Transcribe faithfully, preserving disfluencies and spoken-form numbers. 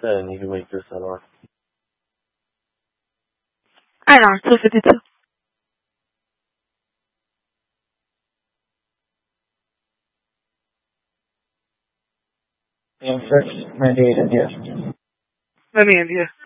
then you can make this N R. N R, two fifty-two. M six, ninety-eight India. Let me India.